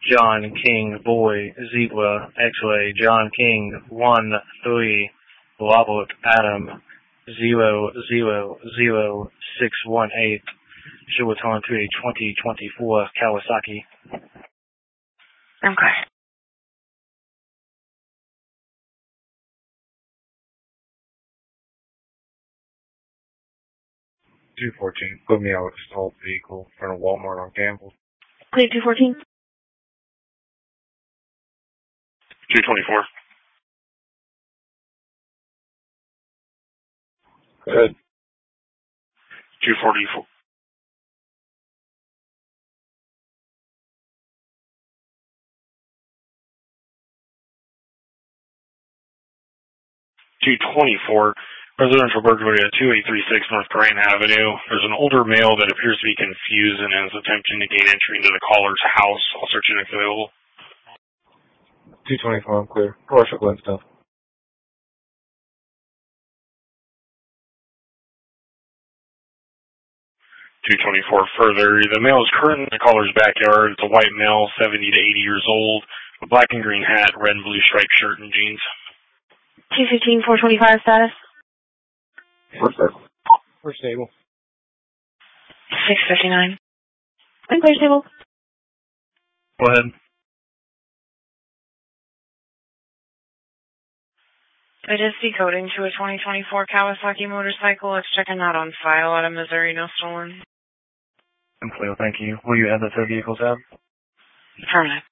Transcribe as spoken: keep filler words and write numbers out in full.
John King Boy Zebra X-Ray John King one three Robert Adam zero zero zero six one eight should return to a twenty twenty-four Kawasaki. Okay. two fourteen, put me out with a stalled vehicle in front of Walmart on Campbell. Clear two fourteen. two twenty-four. Good. two forty-four. two twenty-four. Residential burglary at two eight three six North Grant Avenue. There's an older male that appears to be confused and is attempting to gain entry into the caller's house. I'll search it if available. two twenty-four, I'm clear. Commercial Glen stuff. two twenty-four further. The male is currently in the caller's backyard. It's a white male, seventy to eighty years old, a black and green hat, red and blue striped shirt and jeans. two fifteen, four twenty-five status. First stable. First stable. six fifty-nine. Clear stable. Go ahead. It is decoding to a twenty twenty-four Kawasaki motorcycle. It's checking that on file out of Missouri, no stolen. I'm clear, thank you. Will you add the third vehicles out? Affirmative.